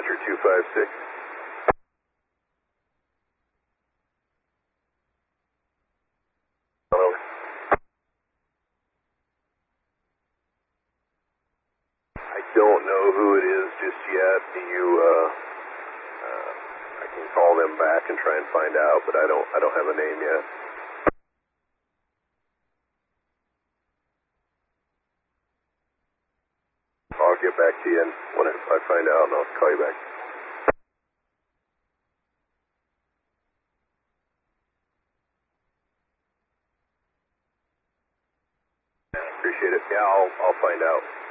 Roger, 256. Hello. I don't know who it is just yet. I can call them back and try and find out, but I don't have a name yet. I'll get back to you when I find out, and I'll call you back. Appreciate it. Yeah, I'll find out.